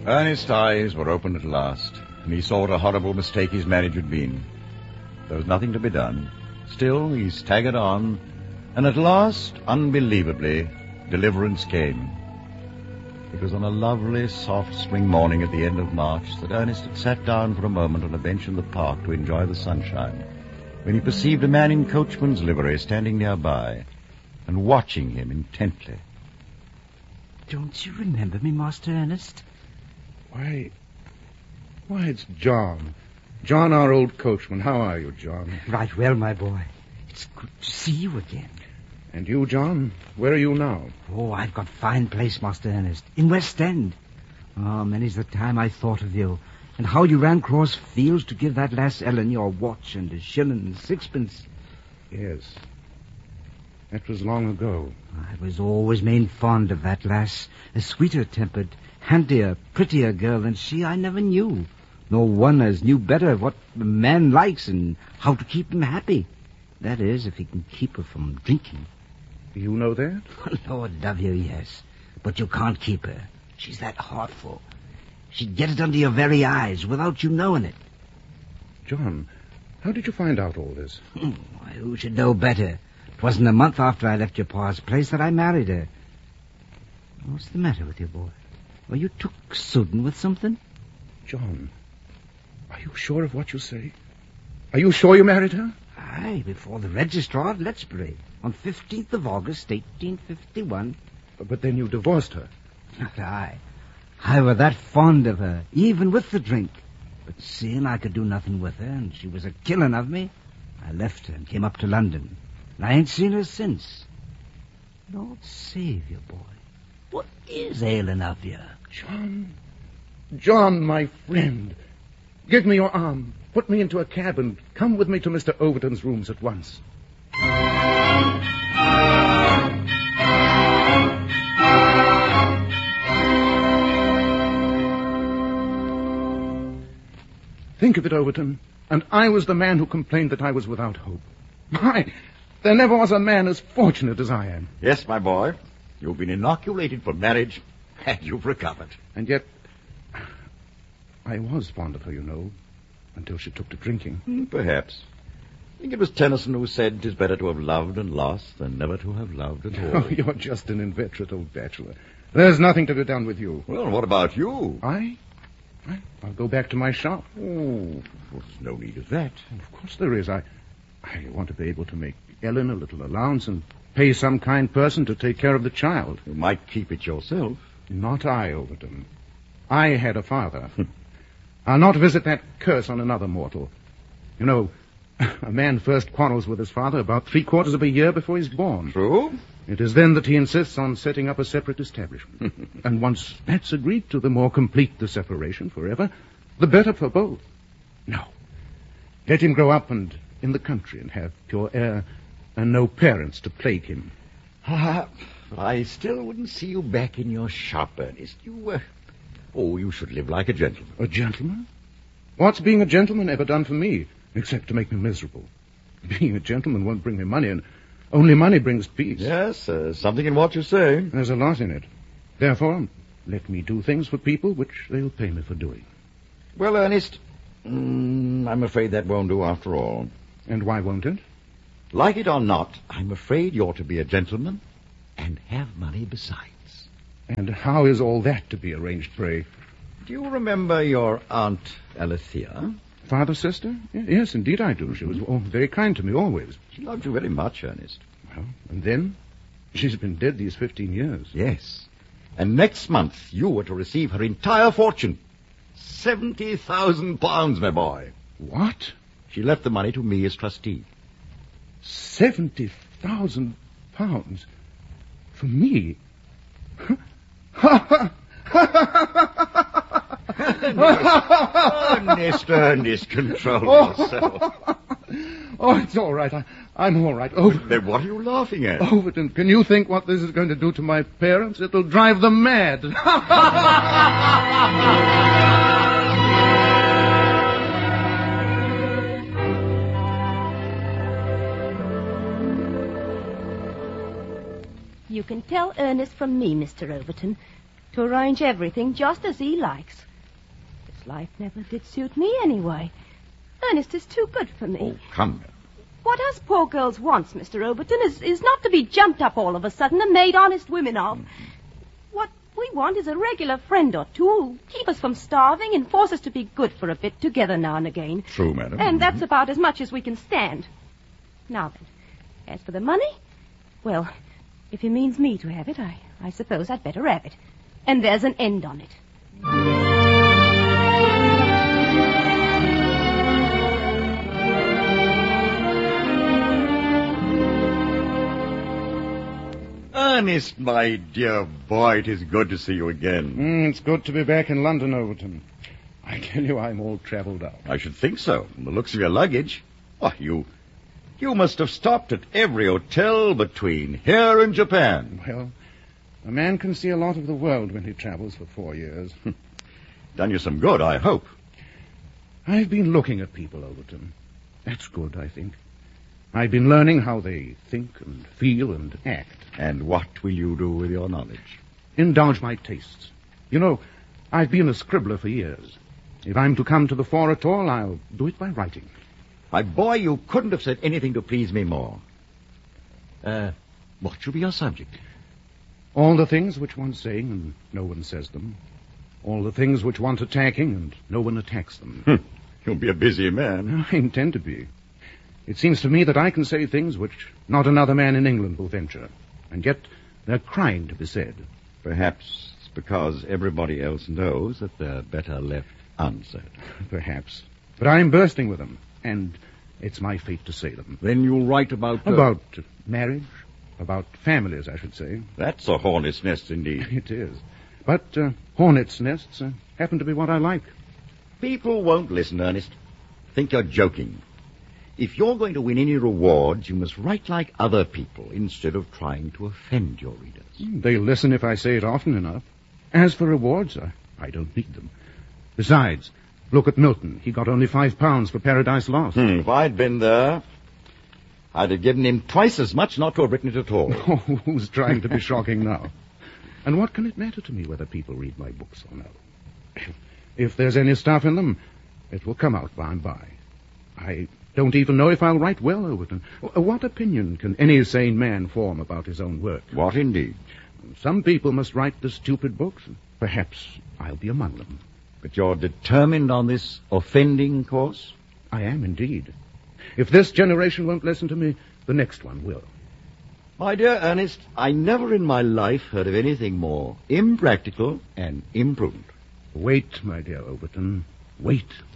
Ernest's eyes were opened at last, and he saw what a horrible mistake his marriage had been. There was nothing to be done. Still, he staggered on, and at last, unbelievably, deliverance came. It was on a lovely, soft spring morning at the end of March that Ernest had sat down for a moment on a bench in the park to enjoy the sunshine, when he perceived a man in coachman's livery standing nearby and watching him intently. Don't you remember me, Master Ernest? Why, it's John. John, our old coachman. How are you, John? Right well, my boy. It's good to see you again. And you, John? Where are you now? Oh, I've got fine place, Master Ernest, in West End. Oh, many's the time I thought of you, and how you ran cross fields to give that lass Ellen your watch and a shilling and sixpence. Yes. That was long ago. I was always main fond of that lass. A sweeter-tempered, handier, prettier girl than she I never knew. Nor one as knew better what a man likes and how to keep him happy. That is, if he can keep her from drinking. You know that? Lord love you, yes. But you can't keep her. She's that heartful. She'd get it under your very eyes without you knowing it. John, how did you find out all this? Why, who should know better? It wasn't a month after I left your pa's place that I married her. What's the matter with you, boy? Are you took sudden with something? John, are you sure of what you say? Are you sure you married her? Aye, before the registrar at Letchbury, on 15th of August, 1851. But then you divorced her. Not I. I were that fond of her, even with the drink. But seeing I could do nothing with her, and she was a killing of me, I left her and came up to London. And I ain't seen her since. Lord save you, boy. What is ailing of you? John, my friend. Give me your arm. Put me into a cab and come with me to Mr. Overton's rooms at once. Think of it, Overton. And I was the man who complained that I was without hope. Why, there never was a man as fortunate as I am. Yes, my boy. You've been inoculated for marriage, and you've recovered. And yet, I was fond of her, you know, until she took to drinking. Perhaps. I think it was Tennyson who said 'tis better to have loved and lost than never to have loved at all. Oh, you're just an inveterate old bachelor. There's nothing to be done with you. Well, what about you? I'll go back to my shop. Oh, there's no need of that. Of course there is. I want to be able to make Ellen a little allowance and pay some kind person to take care of the child. You might keep it yourself. Not I, Overton. I had a father. I'll not visit that curse on another mortal. You know, a man first quarrels with his father about 3/4 of a year before he's born. True. It is then that he insists on setting up a separate establishment. And once that's agreed to, the more complete the separation forever, the better for both. No. Let him grow up and in the country and have pure air and no parents to plague him. I still wouldn't see you back in your shop, Ernest. You should live like a gentleman. A gentleman? What's being a gentleman ever done for me, except to make me miserable? Being a gentleman won't bring me money, and only money brings peace. Yes, something in what you say. There's a lot in it. Therefore, let me do things for people which they'll pay me for doing. Well, Ernest, I'm afraid that won't do after all. And why won't it? Like it or not, I'm afraid you're to be a gentleman and have money besides. And how is all that to be arranged, pray? Do you remember your Aunt Alethea? Father's sister? Yes, indeed I do. She was very kind to me, always. She loved you very much, Ernest. Well, and then? She's been dead these 15 years. Yes. And next month, you were to receive her entire fortune. £70,000, my boy. What? She left the money to me as trustee. £70,000? For me? Ernest, control yourself. Oh, it's all right. I'm all right. Overton. Then what are you laughing at? Overton, can you think what this is going to do to my parents? It'll drive them mad. You can tell Ernest from me, Mr. Overton. to arrange everything just as he likes. This life never did suit me anyway. Ernest is too good for me. Oh, come now. What us poor girls wants, Mr. Overton, is not to be jumped up all of a sudden and made honest women of. What we want is a regular friend or two who'll keep us from starving and force us to be good for a bit together now and again. True, madam. And that's about as much as we can stand. Now then, as for the money, well, if he means me to have it, I suppose I'd better have it. And there's an end on it. Ernest, my dear boy, it is good to see you again. It's good to be back in London, Overton. I tell you, I'm all travelled out. I should think so, from the looks of your luggage. Why, you must have stopped at every hotel between here and Japan. Well, a man can see a lot of the world when he travels for 4 years. Done you some good, I hope. I've been looking at people, Overton. That's good, I think. I've been learning how they think and feel and act. And what will you do with your knowledge? Indulge my tastes. You know, I've been a scribbler for years. If I'm to come to the fore at all, I'll do it by writing. My boy, you couldn't have said anything to please me more. What should be your subject? All the things which one's saying and no one says them. All the things which want attacking and no one attacks them. You'll be a busy man. I intend to be. It seems to me that I can say things which not another man in England will venture. And yet they're crying to be said. Perhaps it's because everybody else knows that they're better left unsaid. Perhaps. But I'm bursting with them. And it's my fate to say them. Then you'll write about... About marriage. About families, I should say. That's a hornet's nest indeed. It is. But hornets' nests happen to be what I like. People won't listen, Ernest. Think you're joking. If you're going to win any rewards, you must write like other people instead of trying to offend your readers. They'll listen if I say it often enough. As for rewards, I don't need them. Besides, look at Milton. He got only £5 for Paradise Lost. If I'd been there, I'd have given him twice as much not to have written it at all. Oh, who's trying to be shocking now? And what can it matter to me whether people read my books or no? If there's any stuff in them, it will come out by and by. I don't even know if I'll write well, Overton. What opinion can any sane man form about his own work? What indeed? Some people must write the stupid books. Perhaps I'll be among them. But you're determined on this offending course? I am indeed. If this generation won't listen to me, the next one will. My dear Ernest, I never in my life heard of anything more impractical and imprudent. Wait, my dear Overton. Wait.